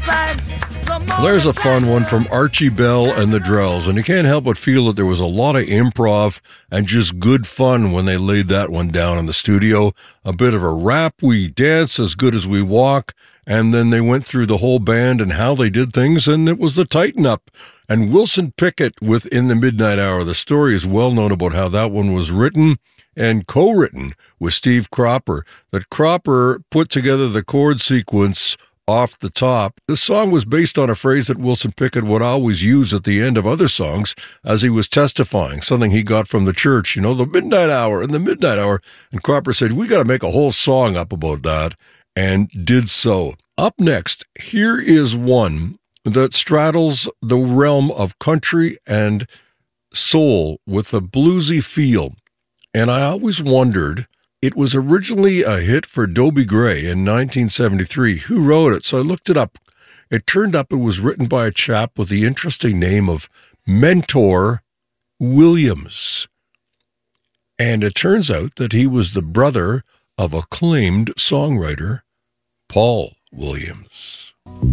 Well, there's a fun one from Archie Bell and the Drells, and you can't help but feel that there was a lot of improv and just good fun when they laid that one down in the studio. A bit of a rap, we dance as good as we walk, and then they went through the whole band and how they did things, and it was the Tighten Up. And Wilson Pickett with In the Midnight Hour. The story is well known about how that one was written and co-written with Steve Cropper. That Cropper put together the chord sequence off the top. The song was based on a phrase that Wilson Pickett would always use at the end of other songs as he was testifying, something he got from the church, you know, the midnight hour and the midnight hour. And Cropper said, we got to make a whole song up about that, and did so. Up next, here is one that straddles the realm of country and soul with a bluesy feel. And I always wondered, it was originally a hit for Dobie Gray in 1973. Who wrote it? So I looked it up. It turned up it was written by a chap with the interesting name of Mentor Williams. And it turns out that he was the brother of acclaimed songwriter Paul Williams.